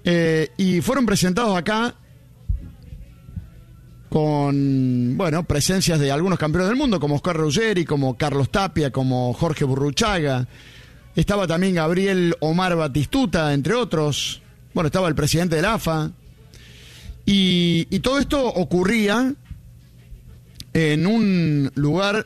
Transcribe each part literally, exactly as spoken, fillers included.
Eh, y fueron presentados acá con, bueno, presencias de algunos campeones del mundo, como Oscar Ruggeri, como Carlos Tapia, como Jorge Burruchaga. Estaba también Gabriel Omar Batistuta, entre otros. Bueno, estaba el presidente de la A F A. Y, y todo esto ocurría en un lugar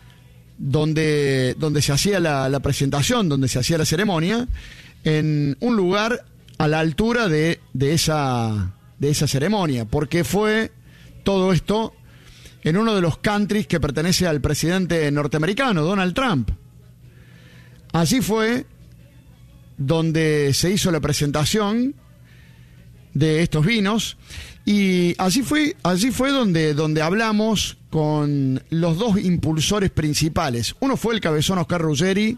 donde, donde se hacía la, la presentación, donde se hacía la ceremonia, en un lugar a la altura de, de, esa, de esa ceremonia, porque fue todo esto en uno de los countries que pertenece al presidente norteamericano, Donald Trump. Allí fue donde se hizo la presentación de estos vinos, y allí fue, allí fue donde, donde hablamos con los dos impulsores principales. Uno fue el cabezón Oscar Ruggeri,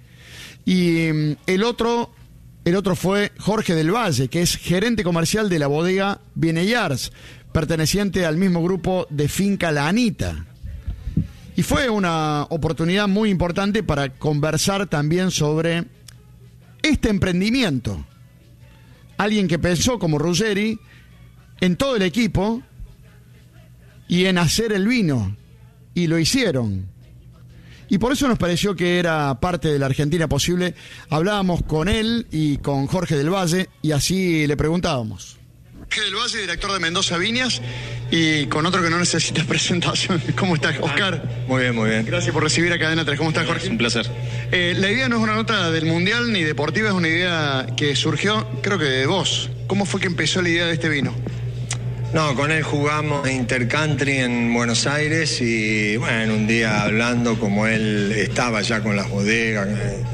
y el otro, el otro fue Jorge del Valle, que es gerente comercial de la bodega Bieneyars, perteneciente al mismo grupo de Finca La Anita. Y fue una oportunidad muy importante para conversar también sobre este emprendimiento. Alguien que pensó, como Ruggeri, en todo el equipo y en hacer el vino. Y lo hicieron. Y por eso nos pareció que era parte de la Argentina posible. Hablábamos con él y con Jorge del Valle y así le preguntábamos. Jorge del Valle, director de Mendoza Viñas, y con otro que no necesita presentación. ¿Cómo estás, Oscar? Muy bien, muy bien. Gracias por recibir a Cadena tres. ¿Cómo estás, Jorge? Es un placer. Eh, la idea no es una nota del Mundial ni deportiva, es una idea que surgió, creo que de vos. ¿Cómo fue que empezó la idea de este vino? No, con él jugamos Intercountry en Buenos Aires y, bueno, un día hablando, como él estaba ya con las bodegas, eh,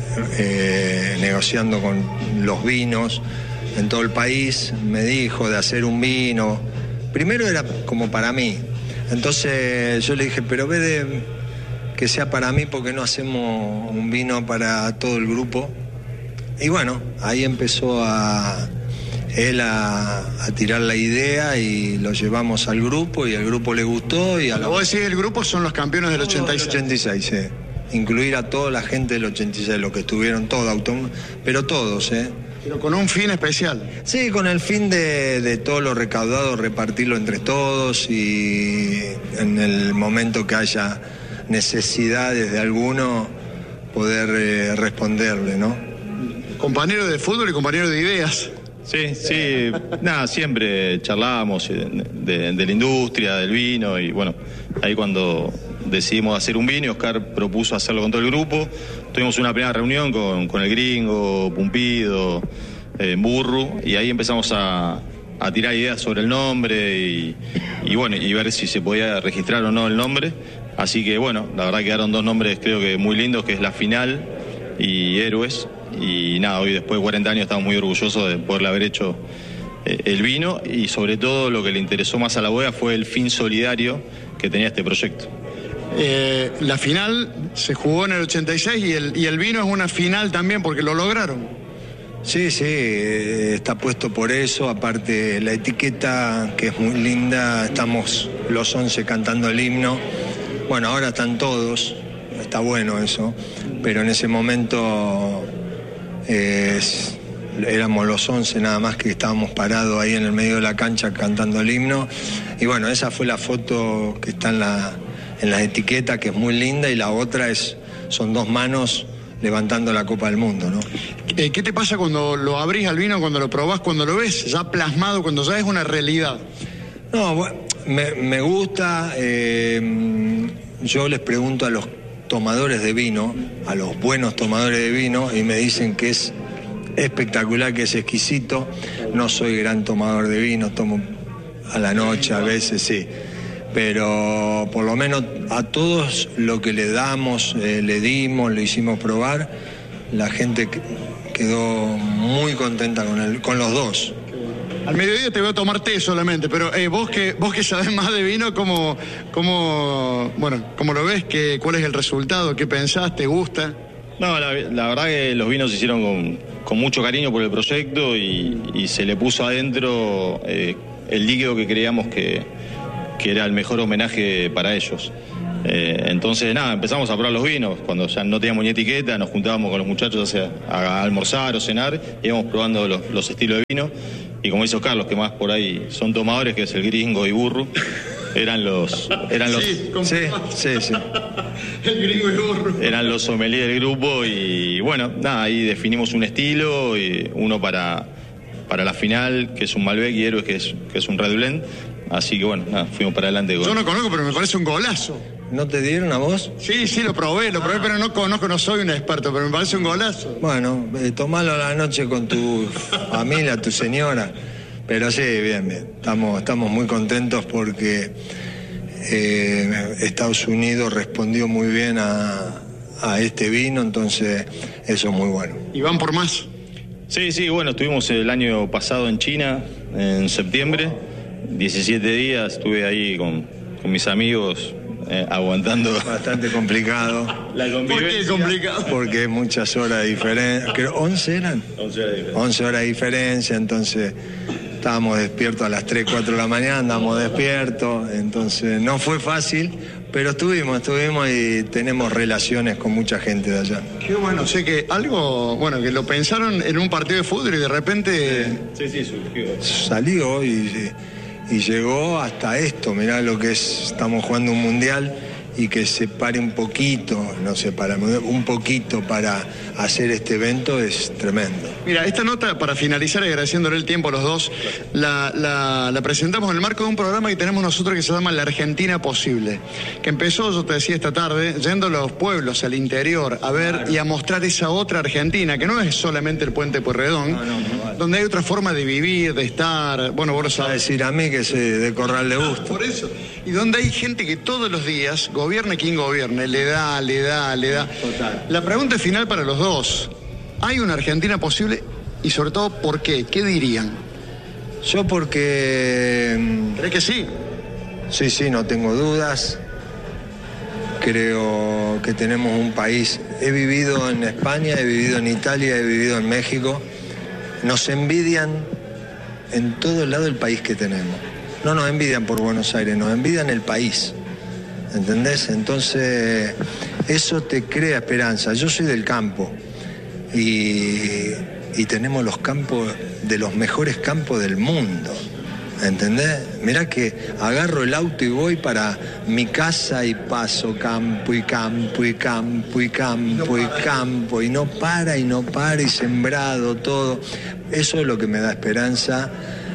eh, negociando con los vinos en todo el país, me dijo de hacer un vino. Primero era como para mí. Entonces yo le dije, pero ve de que sea para mí, porque no hacemos un vino para todo el grupo. Y bueno, ahí empezó a él a, a tirar la idea y lo llevamos al grupo y al grupo le gustó. Y a la... Vos decís, el grupo son los campeones del ochenta y seis. ochenta y seis, sí. Incluir a toda la gente del ochenta y seis, los que estuvieron todos, autom... pero todos, ¿eh? Pero con un fin especial. Sí, con el fin de, de todo lo recaudado repartirlo entre todos y en el momento que haya necesidades de alguno poder eh, responderle, ¿no? Compañero de fútbol y compañero de ideas. Sí, sí, nada, siempre charlábamos de, de, de la industria, del vino, y bueno, ahí cuando decidimos hacer un vino, Oscar propuso hacerlo con todo el grupo. Tuvimos una primera reunión con, con el Gringo, Pumpido, eh, Burru, y ahí empezamos a, a tirar ideas sobre el nombre y, y bueno, y ver si se podía registrar o no el nombre. Así que bueno, la verdad quedaron dos nombres creo que muy lindos, que es La Final y Héroes. Y nada, hoy después de cuarenta años estamos muy orgullosos de poderle haber hecho eh, el vino, y sobre todo lo que le interesó más a la bodega fue el fin solidario que tenía este proyecto. Eh, la final se jugó en el ochenta y seis y el, y el vino es una final también porque lo lograron. Sí, sí, eh, está puesto por eso. Aparte la etiqueta, que es muy linda, estamos los once cantando el himno. Bueno, ahora están todos, está bueno eso, pero en ese momento eh, éramos los once nada más que estábamos parados ahí en el medio de la cancha cantando el himno. Y bueno, esa fue la foto que está en la, en las etiquetas, que es muy linda, y la otra es, son dos manos levantando la Copa del Mundo, ¿no? Eh, ¿Qué te pasa cuando lo abrís al vino, cuando lo probás, cuando lo ves ya plasmado, cuando ya es una realidad? No, bueno, me, me gusta, eh, yo les pregunto a los tomadores de vino, a los buenos tomadores de vino, y me dicen que es espectacular, que es exquisito. No soy gran tomador de vino, tomo a la noche a veces, sí, pero por lo menos a todos lo que le damos, eh, le dimos, le hicimos probar, la gente quedó muy contenta con, el, con los dos. Al mediodía te veo tomar té solamente, pero eh, vos que vos que sabés más de vino, ¿cómo, cómo, bueno, cómo lo ves? ¿Qué, ¿Cuál es el resultado? ¿Qué pensás? ¿Te gusta? No, la, la verdad que los vinos se hicieron con, con mucho cariño por el proyecto y, y se le puso adentro eh, el líquido que creíamos que, que era el mejor homenaje para ellos. Eh, entonces, nada, empezamos a probar los vinos. Cuando ya no teníamos ni etiqueta, nos juntábamos con los muchachos a, a almorzar o cenar, íbamos probando los, los estilos de vino. Y como hizo Carlos, que más por ahí son tomadores, que es el gringo y burro, eran los... Eran los sí, sí, sí, sí. El gringo y burro. Eran los sommeliers del grupo y bueno, nada, ahí definimos un estilo, y uno para, para la final, que es un Malbec, y Héroes, que es, que es un Red Blend. Así que bueno, nada, fuimos para adelante. Yo no conozco, pero me parece un golazo. ¿No te dieron a vos? Sí, sí, lo probé, lo probé, pero no conozco, no soy un experto, pero me parece un golazo. Bueno, eh, tomalo a la noche con tu familia, tu señora. Pero sí, bien, bien. Estamos, estamos muy contentos porque eh, Estados Unidos respondió muy bien a, a este vino, entonces eso es muy bueno. ¿Y van por más? Sí, sí, bueno, estuvimos el año pasado en China, en septiembre, diecisiete días, estuve ahí con, con mis amigos. Eh, aguantando. Bastante complicado. La convivencia. ¿Por qué es complicado? Porque es muchas horas de diferencia. Creo, ¿once eran? once horas de diferencia. once horas de diferencia, entonces estábamos despiertos a las tres, cuatro de la mañana, andamos despiertos, entonces no fue fácil, pero estuvimos, estuvimos y tenemos relaciones con mucha gente de allá. Qué bueno, sé que algo, bueno, que lo pensaron en un partido de fútbol y de repente... Sí, sí, surgió. Salió y... Y llegó hasta esto, mirá lo que es, estamos jugando un mundial y que se pare un poquito, no sé, para un poquito para hacer este evento es tremendo. Mira, esta nota, para finalizar, agradeciéndole el tiempo a los dos, la, la, la presentamos en el marco de un programa que tenemos nosotros que se llama La Argentina Posible, que empezó, yo te decía esta tarde, yendo a los pueblos, al interior, a ver claro. y a mostrar esa otra Argentina, que no es solamente el Puente Pueyrredón, no, no, no, vale. donde hay otra forma de vivir, de estar, bueno, vos lo sabés. A decir a mí que se de Corral de Gusto. Por eso, y donde hay gente que todos los días, gobierne quien gobierne, le da, le da, le da. Total. La pregunta es final para los dos. ¿Hay una Argentina posible? Y sobre todo, ¿por qué? ¿Qué dirían? Yo porque... ¿Crees que sí? Sí, sí, no tengo dudas. Creo que tenemos un país... He vivido en España, he vivido en Italia, he vivido en México. Nos envidian en todo el lado del país que tenemos. No nos envidian por Buenos Aires, nos envidian el país. ¿Entendés? Entonces, eso te crea esperanza. Yo soy del campo. Y, y tenemos los campos de los mejores campos del mundo, ¿entendés? Mirá que agarro el auto y voy para mi casa y paso campo y campo y campo y campo y campo y no para y no para y sembrado todo. Eso es lo que me da esperanza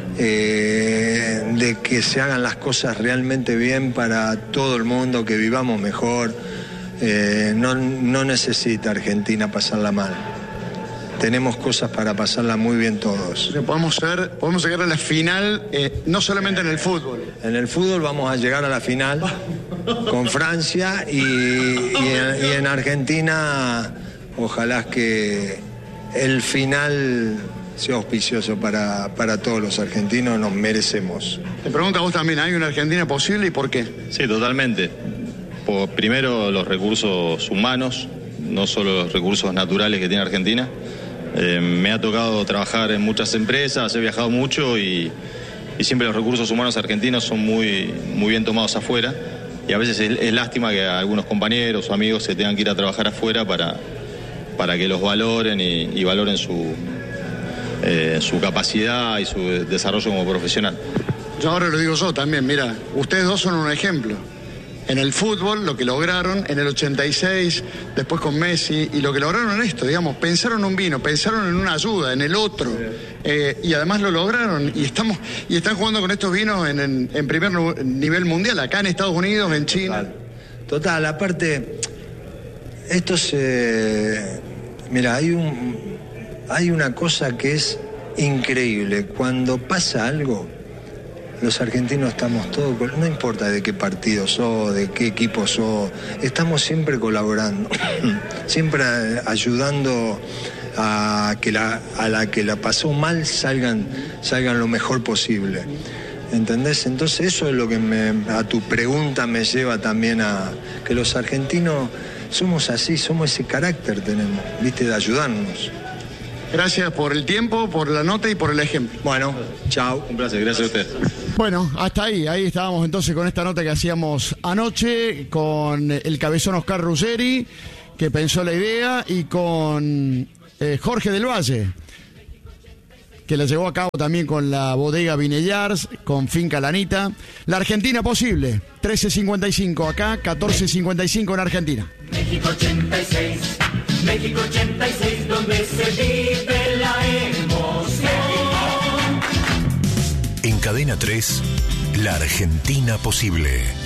eh, de que se hagan las cosas realmente bien para todo el mundo, que vivamos mejor. Eh, no, no necesita Argentina pasarla mal. Tenemos cosas para pasarla muy bien todos. Podemos ser, podemos llegar a la final, eh, no solamente en el fútbol. En el fútbol vamos a llegar a la final con Francia y, y, en, y en Argentina, ojalá que el final sea auspicioso para, para todos los argentinos, nos merecemos. Te pregunto a vos también, ¿hay una Argentina posible y por qué? Sí, totalmente. Por, primero, los recursos humanos, no solo los recursos naturales que tiene Argentina. Eh, me ha tocado trabajar en muchas empresas, he viajado mucho y, y siempre los recursos humanos argentinos son muy, muy bien tomados afuera, y a veces es, es lástima que algunos compañeros o amigos se tengan que ir a trabajar afuera para, para que los valoren y, y valoren su, eh, su capacidad y su desarrollo como profesional. Yo ahora lo digo yo también, mira, ustedes dos son un ejemplo. En el fútbol, lo que lograron en el ochenta y seis, después con Messi, y lo que lograron en esto, digamos, pensaron un vino, pensaron en una ayuda, en el otro, eh, y además lo lograron, y estamos y están jugando con estos vinos en, en, en primer nivel mundial, acá en Estados Unidos, en China. Total, Total aparte, esto se... Mira, hay, un, hay una cosa que es increíble, cuando pasa algo... Los argentinos estamos todos, no importa de qué partido sos, de qué equipo sos, estamos siempre colaborando, siempre ayudando a que la, a la que la pasó mal salgan, salgan lo mejor posible. ¿Entendés? Entonces eso es lo que me, a tu pregunta me lleva también a que los argentinos somos así, somos ese carácter tenemos, ¿viste? De ayudarnos. Gracias por el tiempo, por la nota y por el ejemplo. Bueno, chao. Un placer, gracias a usted. Bueno, hasta ahí, ahí estábamos entonces con esta nota que hacíamos anoche, con el cabezón Oscar Ruggeri, que pensó la idea, y con eh, Jorge del Valle, que la llevó a cabo también con la bodega Vinellars, con Finca Lanita. La Argentina posible, trece cincuenta y cinco acá, catorce cincuenta y cinco en Argentina. México ochenta y seis, México ochenta y seis, donde se vive la emoción. En Cadena tres, La Argentina posible.